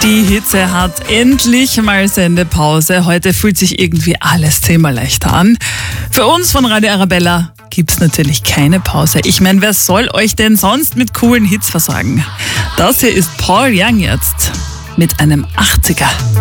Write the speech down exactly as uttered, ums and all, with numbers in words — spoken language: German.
Die Hitze hat endlich mal Sendepause. Heute fühlt sich irgendwie alles zehnmal leichter an. Für uns von Radio Arabella gibt's natürlich keine Pause. Ich meine, wer soll euch denn sonst mit coolen Hits versorgen? Das hier ist Paul Young jetzt mit einem achtziger.